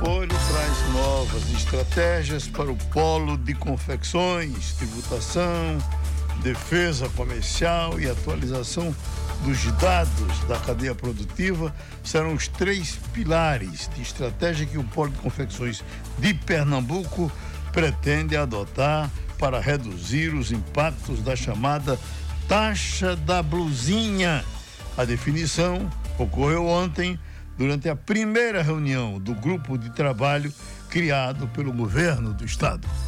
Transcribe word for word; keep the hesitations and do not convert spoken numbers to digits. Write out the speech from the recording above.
Folha traz novas estratégias para o polo de confecções, tributação, defesa comercial e atualização dos dados da cadeia produtiva. Serão os três pilares de estratégia que o polo de confecções de Pernambuco pretende adotar para reduzir os impactos da chamada taxa da blusinha. A definição ocorreu ontem durante a primeira reunião do grupo de trabalho criado pelo governo do estado.